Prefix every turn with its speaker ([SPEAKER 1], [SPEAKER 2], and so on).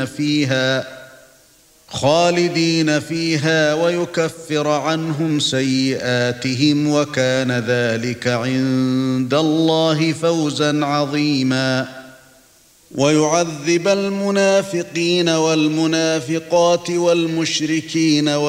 [SPEAKER 1] فيها ويكفر عنهم سيئاتهم وكان ذلك عند الله فوزا عظيما ويعذب المنافقين والمنافقات والمشركين